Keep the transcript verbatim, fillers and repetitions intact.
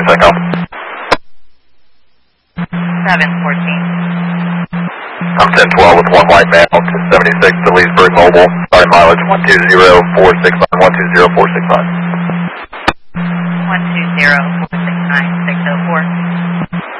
Williams, I copy. seven fourteen. I'm ten twelve with one white male to seventy-six to Leesburg Mobile. Sorry, mileage one two zero four six nine, one two zero four six nine. one two zero